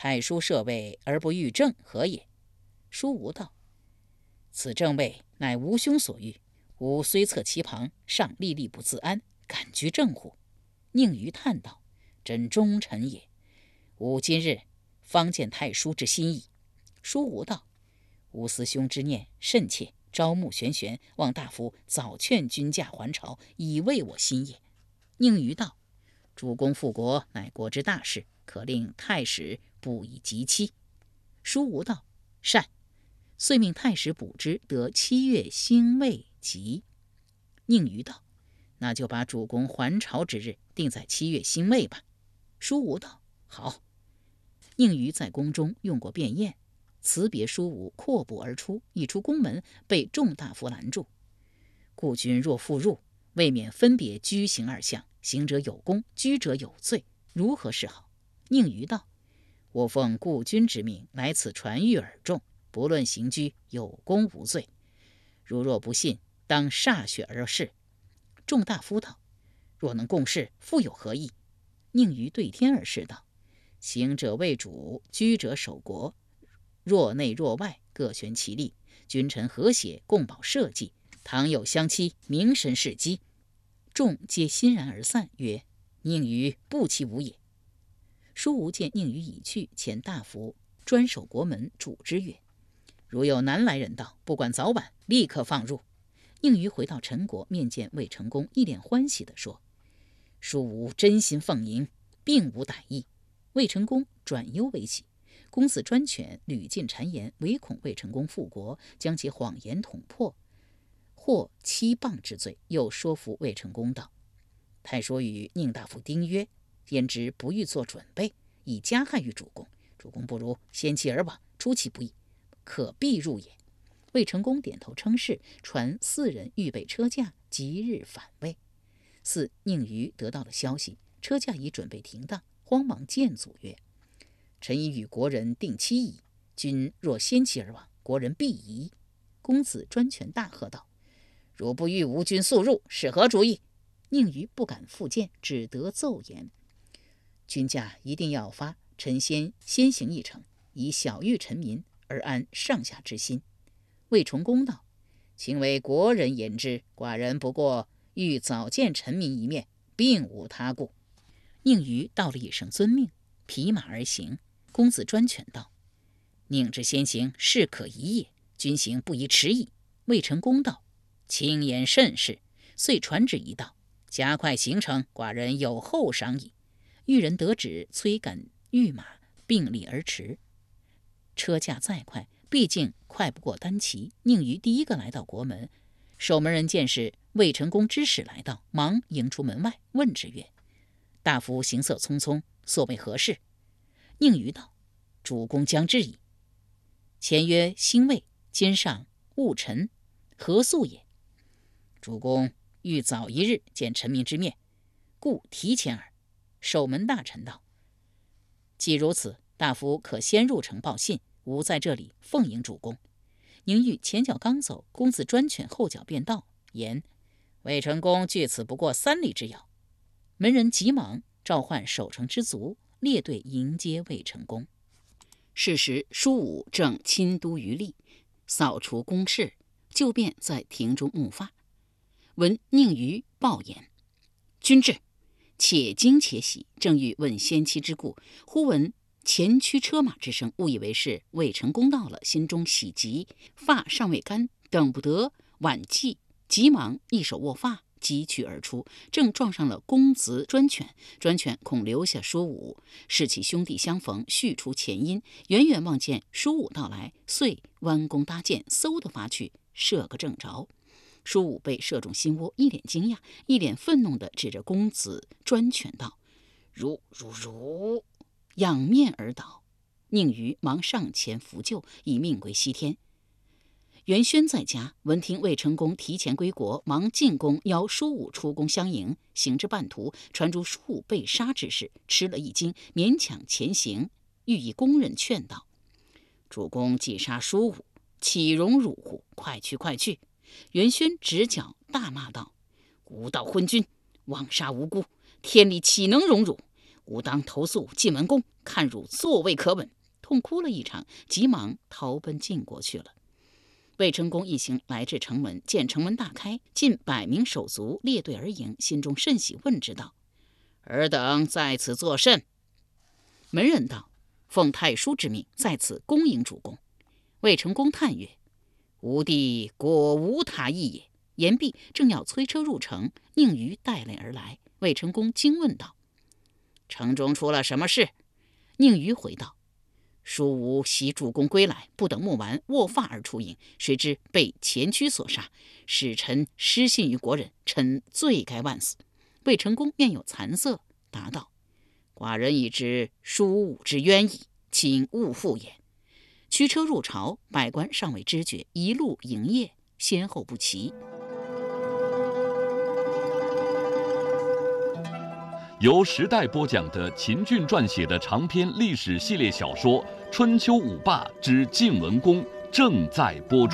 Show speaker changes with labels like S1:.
S1: 太叔设位而不欲正，何也？”书无道：“此正位乃吾兄所欲，吾虽侧其旁，尚历历不自安，敢居正乎？”宁于叹道：“真忠臣也。吾今日方见太叔之心意。”书无道：“吾思兄之念甚切，朝暮玄玄，望大夫早劝君驾还朝，以慰我心也。”宁于道：“主公复国乃国之大事，可令太史补以吉期。”书无道：“善。”遂命太史补之，得7月辛未吉。宁于道：“那就把主公还朝之日定在7月辛未吧。”书无道：“好。”宁于在宫中用过便宴，辞别书无，阔步而出，一出宫门，被众大夫拦住。“故君若复入，未免分别居行二相，行者有功，居者有罪，如何是好？”宁于道：“我奉故君之命来此传谕尔众，不论行居，有功无罪。如若不信，当歃血而视。”众大夫道：“若能共事，复有何意？”宁于对天而视道：“行者为主，居者守国，若内若外，各悬其力，君臣和谐，共保社稷。倘有相欺，民神是机。”众皆欣然而散，曰：“宁于不其无也。”书无见宁于已去，遣大夫专守国门，嘱之曰：“如有南来人到，不管早晚，立刻放入。”宁于回到陈国，面见魏成功，一脸欢喜地说：“书无真心奉迎，并无歹意。”魏成功转忧为喜，公子专权屡尽谗言，唯恐魏成功复国，将其谎言捅破，获欺谤之罪。又说服魏成功道：“太说与宁大夫丁曰，焉知不欲做准备，以加害于主公。主公不如先其而往，出其不意，可必入也。”魏成功点头称是，传4人预备车驾，即日返魏。似宁于得到了消息，车驾已准备停当，慌忙见阻曰：“臣已与国人定期矣，君若先其而往，国人必疑。”公子专权大喝道：“如不欲吾君速入，是何主意？”宁于不敢复谏，只得奏言：“君驾一定要发，臣先行一程，以晓谕臣民，而安上下之心。”魏成功道：“请为国人言之，寡人不过欲早见臣民一面，并无他故。”宁于道了一声遵命，匹马而行。公子专权道：“宁之先行，是可疑也，君行不宜迟矣。”魏成功道：“卿言甚是。”遂传旨一道：“加快行程，寡人有后赏矣。”御人得旨，催赶御马，并力而驰。车驾再快，毕竟快不过单骑。宁于第一个来到国门，守门人见是魏成功之使来到，忙迎出门外，问之曰：“大夫行色匆匆，所谓何事？”宁于道：“主公将至矣。前曰辛未，今上戊辰，何素也？主公欲早一日见臣民之面，故提前耳。”守门大臣道：“既如此，大夫可先入城报信，吾在这里奉迎主公。”宁玉前脚刚走，公子专犬后脚便到，言：“魏成功距此不过3里之遥。”门人急忙召唤守城之卒，列队迎接魏成功。是时书武正亲都于吏，扫除宫事，就便在庭中木发。闻宁于报言：“君至。”且惊且喜，正欲问先妻之故，忽闻前驱车马之声，误以为是魏成功到了，心中喜极，发尚未干，等不得挽髻，急忙一手握发，急趋而出，正撞上了公子专犬。专犬恐留下书武，视其兄弟相逢，续出前因，远远望见书武到来，遂弯弓搭箭，嗖的发去，射个正着。书武被射中心窝，一脸惊讶，一脸愤怒地指着公子专犬道：“如，仰面而倒。”宁于忙上前扶救，以命归西天。元轩在家，闻听魏成功提前归国，忙进宫邀书武出宫相迎。行至半途，传出书武被杀之事，吃了一惊，勉强前行，欲以宫人劝道：“主公既杀书武，岂容辱乎？快去，快去！”元轩直脚大骂道：“无道昏君，枉杀无辜，天理岂能容辱？ 吾当投宿晋文公，看汝作为可吻。痛哭了一场，急忙逃奔晋国去了。魏成功一行来至城门，见城门大开，近100名手足列队而迎，心中甚喜，问之道：“尔等在此作甚？”门人道：“奉太叔之命，在此恭迎主公。”魏成功叹曰：“吾弟果无他意也。”言毕，正要催车入城，宁于带泪而来。魏成功惊问道：“城中出了什么事？”宁于回道：“叔吾袭主公归来，不等木完，握发而出营，谁知被前驱所杀，使臣失信于国人，臣罪该万死。”魏成功面有惭色，答道：“寡人已知叔吾之冤矣，请勿复言。”驱车入朝，百官尚未知觉，一路营业，先后不齐。
S2: 由时代播讲的秦俊撰写的长篇历史系列小说《春秋五霸之晋文公》正在播出。